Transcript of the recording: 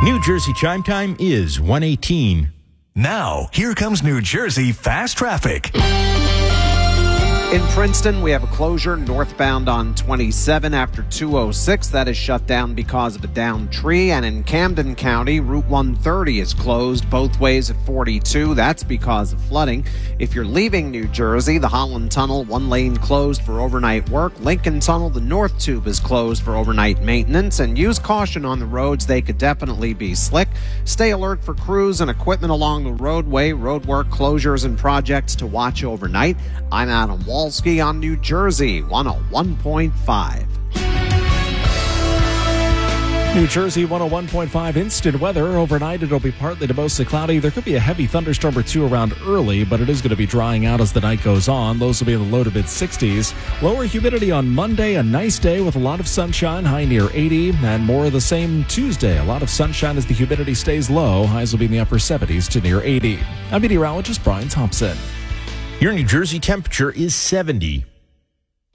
New Jersey chime time is 1:18. Now, here comes New Jersey fast traffic. In Princeton, we have a closure northbound on 27 after 206. That is shut down because of a downed tree. And in Camden County, Route 130 is closed both ways at 42. That's because of flooding. If you're leaving New Jersey, the Holland Tunnel, one lane closed for overnight work. Lincoln Tunnel, the North Tube is closed for overnight maintenance. And use caution on the roads. They could definitely be slick. Stay alert for crews and equipment along the roadway, road work, closures, and projects to watch overnight. I'm Adam Walski on New Jersey 101.5. New Jersey 101.5 instant weather. Overnight, it'll be partly to mostly cloudy. There could be a heavy thunderstorm or two around early, but it is going to be drying out as the night goes on. Lows will be in the low to mid-60s. Lower humidity on Monday, a nice day with a lot of sunshine, high near 80, and more of the same Tuesday. A lot of sunshine as the humidity stays low. Highs will be in the upper 70s to near 80. I'm meteorologist Brian Thompson. Your New Jersey temperature is 70.